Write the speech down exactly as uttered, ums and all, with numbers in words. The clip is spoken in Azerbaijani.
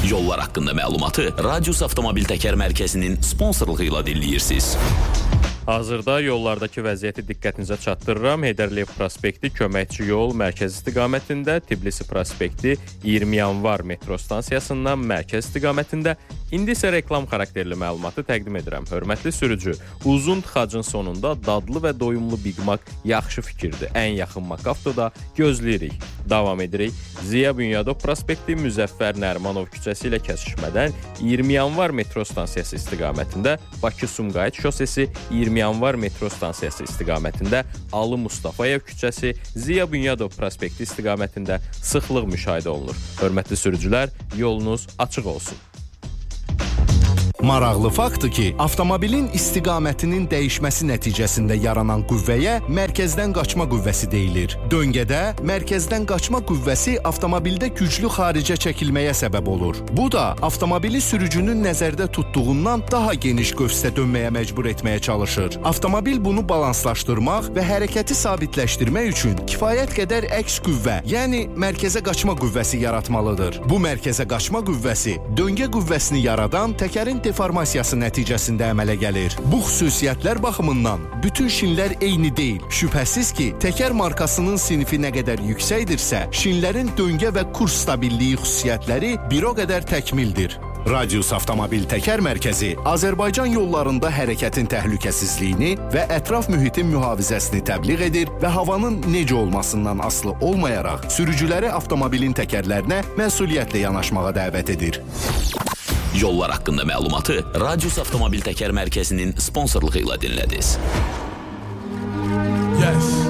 Yollar haqqında məlumatı Radius Avtomobil Təkər Mərkəzinin sponsorluğu ilə dinləyirsiniz. Hazırda yollardakı vəziyyəti diqqətinizə çatdırıram. Heydər Əliyev prospekti Köməkçi yol mərkəz istiqamətində, Tbilisi prospekti iyirmi yanvar metro stansiyasından mərkəz istiqamətində. İndi isə reklam xarakterli məlumatı təqdim edirəm. Hörmətli sürücü, uzun tıxacın sonunda dadlı və doyumlu Big Mac yaxşı fikirdir. Ən yaxın Makavtoda gözləyirik. Davam edirik. Ziya Bünyadov prospekti Müzəffər Nərimanov küçəsi ilə kəsişmədən iyirmi yanvar metro stansiyası istiqamətində, Bakı-Sumqayıt şosesi iyirmi yanvar metro stansiyası istiqamətində, Ali Mustafayev küçəsi, Ziya Bünyadov prospekti istiqamətində sıxlıq müşahidə olunur. Hörmətli sürücülər, yolunuz açıq olsun. Maraqlı faktdır ki, avtomobilin istiqamətinin dəyişməsi nəticəsində yaranan qüvvəyə mərkəzdən qaçma qüvvəsi deyilir. Döngədə mərkəzdən qaçma qüvvəsi avtomobildə güclü xaricə çəkilməyə səbəb olur. Bu da avtomobili sürücünün nəzərdə tutduğundan daha geniş qövsdə dönməyə məcbur etməyə çalışır. Avtomobil bunu balanslaşdırmaq və hərəkəti sabitləşdirmək üçün kifayət qədər əks qüvvə, yəni mərkəzə qaçma qüvvəsi yaratmalıdır. Bu mərkəzə qaçma qüvvəsi döngə qüvvəsini yaradan təkərin deformasiyası nəticəsində əmələ gəlir. Bu xüsusiyyətlər baxımından bütün şinlər eyni deyil. Şübhəsiz ki, təkər markasının sinifi nə qədər yüksəkdirsə, şinlərin döngə və kurs stabilliyi xüsusiyyətləri bir o qədər təkmildir. Radius Avtomobil Təkər Mərkəzi Azərbaycan yollarında hərəkətin təhlükəsizliyini və ətraf mühitin mühafizəsini təbliğ edir və havanın necə olmasından asılı olmayaraq sürücüləri avtomobilin təkərlərinə məsuliyyətlə yanaşmağa dəvət edir. Yollar haqqında məlumatı Radius Avtomobil Təkər Mərkəzinin sponsorluğu ilə dinlədiniz. Yes.